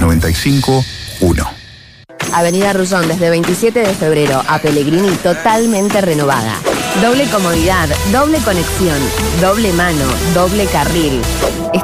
95 1. Avenida Rullón desde 27 de febrero a Pellegrini totalmente renovada. Doble comodidad, doble conexión, doble mano, doble carril.